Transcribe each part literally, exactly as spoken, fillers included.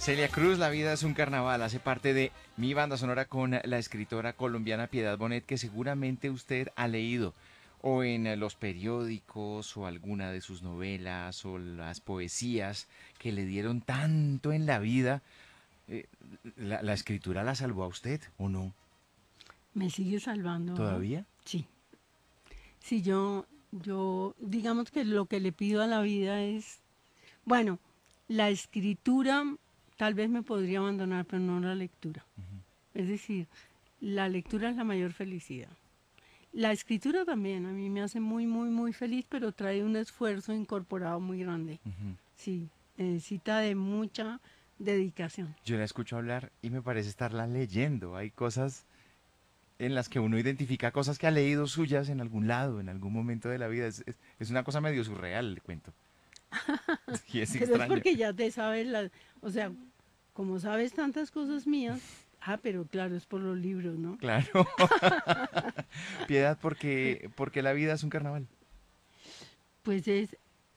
Celia Cruz, La vida es un carnaval, hace parte de mi banda sonora con la escritora colombiana Piedad Bonet, que seguramente usted ha leído o en los periódicos o alguna de sus novelas o las poesías que le dieron tanto en la vida. Eh, la, ¿La escritura la salvó a usted o no? Me sigue salvando, ¿ah? ¿Todavía? Sí. Sí, yo, yo, digamos que lo que le pido a la vida es, bueno, la escritura tal vez me podría abandonar, pero no la lectura. Es decir, la lectura es la mayor felicidad. La escritura también, a mí me hace muy, muy, muy feliz, pero trae un esfuerzo incorporado muy grande. Ujú. Sí, necesita de mucha dedicación. Yo la escucho hablar y me parece estarla leyendo. Hay cosas en las que uno identifica cosas que ha leído suyas en algún lado, en algún momento de la vida. Es, es- es una cosa medio surreal, le cuento. Y es Pero es extraño. porque ya te sabes las, o sea, como sabes tantas cosas mías, ah, pero claro, es por los libros, ¿no? Claro. Piedad, porque, porque la vida es un carnaval. Pues es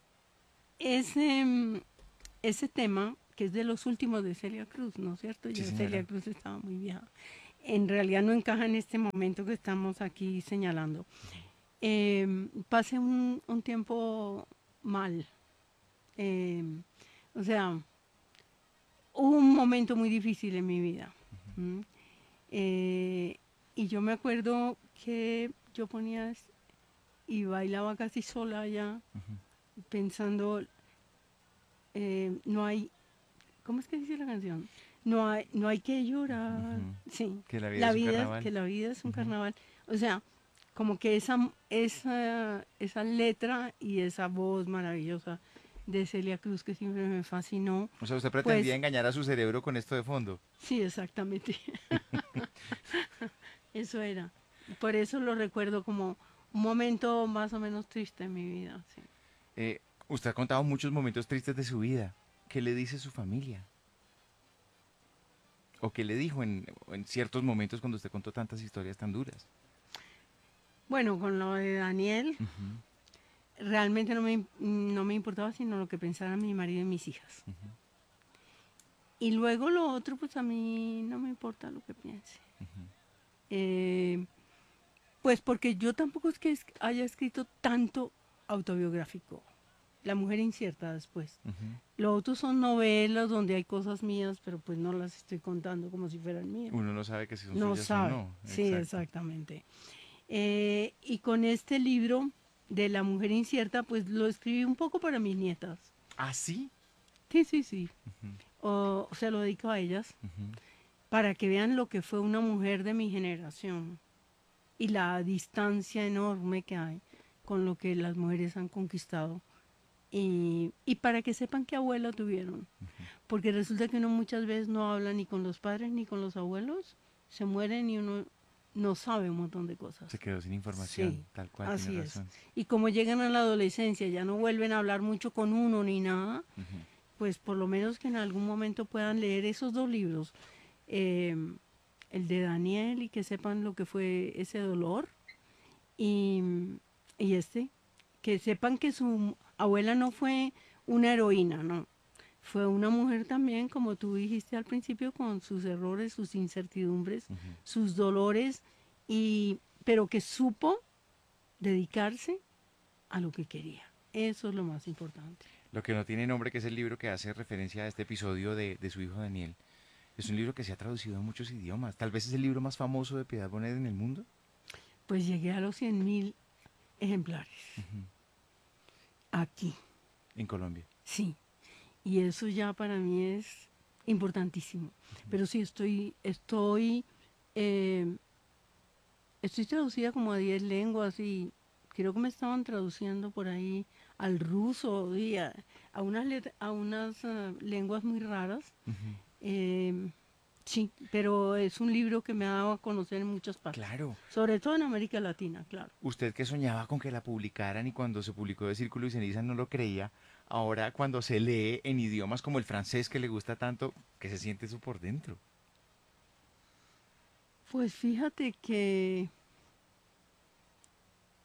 ese, mm, ese tema que es de los últimos de Celia Cruz, ¿no es cierto? Sí, Ya Celia señora. Cruz estaba muy vieja. En realidad no encaja en este momento que estamos aquí señalando. Eh, pasé un, un tiempo mal. eh, o sea, hubo un momento muy difícil en mi vida. ¿M? Eh, y yo me acuerdo que yo ponía es- y bailaba casi sola allá, pensando, eh, no hay, ¿cómo es que dice la canción? No hay, no hay que llorar. Ujú. Sí, Que la vida la es un vida, carnaval. que la vida es un Ujú. carnaval. O sea, como que esa, esa, esa letra y esa voz maravillosa de Celia Cruz que siempre me fascinó, O sea, usted pretendía pues engañar a su cerebro con esto de fondo. sí, exactamente. Eso era. Por eso lo recuerdo como un momento más o menos triste en mi vida. Sí. Eh, Usted ha contado muchos momentos tristes de su vida. ¿Qué le dice su familia? ¿O qué le dijo en, en ciertos momentos cuando usted contó tantas historias tan duras? Bueno, con lo de Daniel, Ujú, realmente no me, no me importaba sino lo que pensaran mi marido y mis hijas. ujú, Y luego lo otro, pues a mí no me importa lo que piense. ujú, Eh, pues porque yo tampoco es que es- haya escrito tanto autobiográfico. La mujer incierta después. ujú. Lo otro son novelas donde hay cosas mías, pero pues no las estoy contando como si fueran mías. Uno no sabe que si son No suyas o sabe. no. Sí, Exacto. exactamente. Eh, y con este libro de La mujer incierta, pues lo escribí un poco para mis nietas. ¿Ah, sí? Sí, sí, sí. Ujú, O, se lo dedico a ellas ujú. para que vean lo que fue una mujer de mi generación y la distancia enorme que hay con lo que las mujeres han conquistado. Y, y para que sepan qué abuelo tuvieron. Porque resulta que uno muchas veces no habla ni con los padres ni con los abuelos. Se mueren y uno no sabe un montón de cosas. Se quedó sin información. Sí, Tal cual, tiene así es. razón. Y como llegan a la adolescencia, ya no vuelven a hablar mucho con uno ni nada, Ujú. pues por lo menos que en algún momento puedan leer esos dos libros, eh, el de Daniel y que sepan lo que fue ese dolor y, y este, que sepan que su abuela no fue una heroína, no, fue una mujer también, como tú dijiste al principio, con sus errores, sus incertidumbres, sus dolores, y, pero que supo dedicarse a lo que quería. Eso es lo más importante. Lo que no tiene nombre, que es el libro que hace referencia a este episodio de, de su hijo Daniel. Es un libro que se ha traducido a muchos idiomas. Tal vez es el libro más famoso de Piedad Bonet en el mundo. Pues llegué a los cien mil ejemplares Ujú. aquí, En Colombia. sí. Y eso ya para mí es importantísimo. Pero sí, estoy, estoy, eh, estoy traducida como a diez lenguas y creo que me estaban traduciendo por ahí al ruso y a, a unas, let- a unas ah, lenguas muy raras. Ujú. Eh, sí, pero es un libro que me ha dado a conocer en muchas partes, Claro. sobre todo en América Latina, claro. Usted que soñaba con que la publicaran y cuando se publicó de Círculo y Ceniza no lo creía, ahora cuando se lee en idiomas como el francés que le gusta tanto, que se siente eso por dentro. Pues fíjate que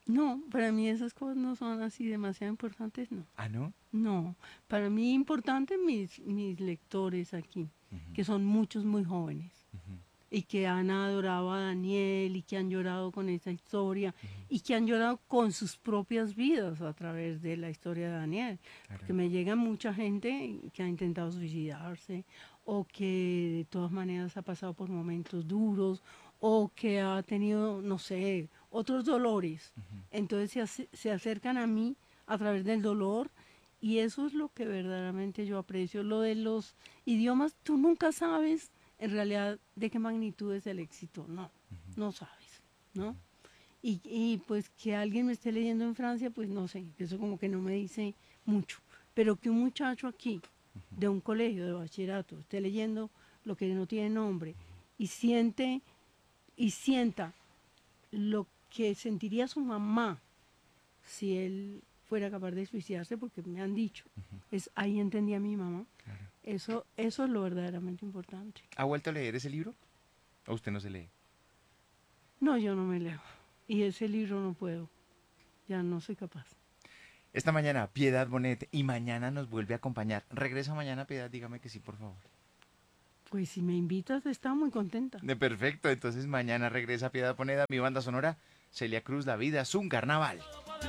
No, para mí esas cosas no son así demasiado importantes, no. Ah, ¿no? No, para mí importante mis, mis lectores aquí, Ujú, que son muchos muy jóvenes ujú, y que han adorado a Daniel y que han llorado con esa historia ujú. y que han llorado con sus propias vidas a través de la historia de Daniel. Porque Claro. me llega mucha gente que ha intentado suicidarse o que de todas maneras ha pasado por momentos duros o que ha tenido, no sé, otros dolores. Ujú. Entonces se, ace- se acercan a mí a través del dolor y eso es lo que verdaderamente yo aprecio. Lo de los idiomas, tú nunca sabes en realidad de qué magnitud es el éxito. No, no sabes, ¿no? Y, y pues que alguien me esté leyendo en Francia, pues no sé, eso como que no me dice mucho. Pero que un muchacho aquí, de un colegio de bachillerato, esté leyendo lo que no tiene nombre y siente y sienta lo que sentiría su mamá si él fuera capaz de suicidarse, porque me han dicho, es ahí entendí a mi mamá. Claro. Eso, eso es lo verdaderamente importante. ¿Ha vuelto a leer ese libro? ¿O usted no se lee? No, yo no me leo. Y ese libro no puedo. Ya no soy capaz. Esta mañana, Piedad Bonet, y mañana nos vuelve a acompañar. ¿Regresa mañana, Piedad? Dígame que sí, por favor. Pues si me invitas, estaba muy contenta. De perfecto, entonces mañana regresa Piedad Bonet a mi banda sonora. Celia Cruz, La Vida es un carnaval.